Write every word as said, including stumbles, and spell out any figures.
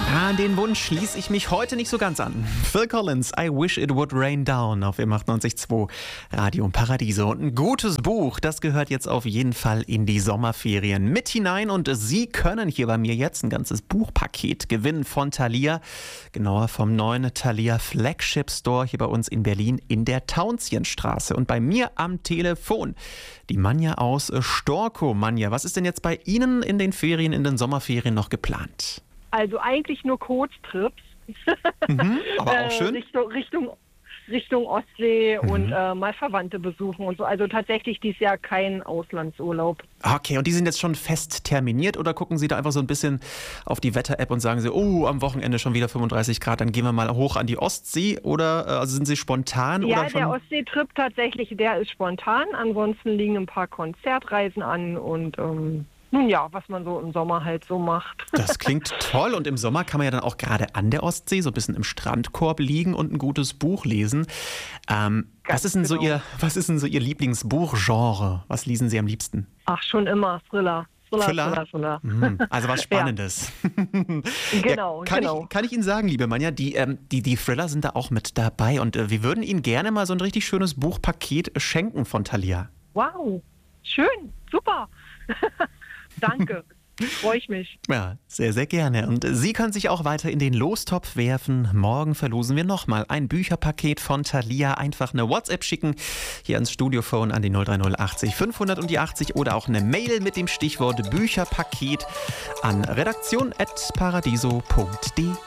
An den Wunsch schließe ich mich heute nicht so ganz an. Phil Collins, I Wish It Would Rain Down auf M achtundneunzig Komma zwei Radio Paradiso. Und ein gutes Buch, das gehört jetzt auf jeden Fall in die Sommerferien mit hinein. Und Sie können hier bei mir jetzt ein ganzes Buchpaket gewinnen von Thalia. Genauer vom neuen Thalia Flagship Store hier bei uns in Berlin in der Tauentzienstraße. Und bei mir am Telefon die Manja aus Storkow. Manja, was ist denn jetzt bei Ihnen in den Ferien, in den Sommerferien noch geplant? Also eigentlich nur Kurztrips. Mhm, aber auch schön. Äh, Richtung, Richtung, Richtung Ostsee Mhm. und äh, mal Verwandte besuchen und so. Also tatsächlich dieses Jahr kein Auslandsurlaub. Okay, und die sind jetzt schon fest terminiert oder gucken Sie da einfach so ein bisschen auf die Wetter-App und sagen Sie, oh, am Wochenende schon wieder fünfunddreißig Grad, dann gehen wir mal hoch an die Ostsee oder äh, also sind Sie spontan? Ja, oder schon? der Ostsee-Trip tatsächlich, der ist spontan. Ansonsten liegen ein paar Konzertreisen an und ähm, nun ja, was man so im Sommer halt so macht. Das klingt toll und im Sommer kann man ja dann auch gerade an der Ostsee so ein bisschen im Strandkorb liegen und ein gutes Buch lesen. Ähm, was ist denn so genau. Ihr, was ist denn so Ihr Lieblingsbuchgenre? Was lesen Sie am liebsten? Ach, schon immer Thriller. Thriller, Thriller? Thriller, Thriller. Mhm, also was Spannendes. Genau, ja, kann genau. Ich, kann ich Ihnen sagen, liebe Manja, die, ähm, die, die Thriller sind da auch mit dabei und äh, wir würden Ihnen gerne mal so ein richtig schönes Buchpaket schenken von Thalia. Wow, schön, super. Danke, freue ich mich. Ja, sehr, sehr gerne. Und Sie können sich auch weiter in den Lostopf werfen. Morgen verlosen wir nochmal ein Bücherpaket von Thalia. Einfach eine WhatsApp schicken, hier ans Studiophone an die null drei null achtzig fünfhundert und die achtzig oder auch eine Mail mit dem Stichwort Bücherpaket an redaktion at paradiso punkt de.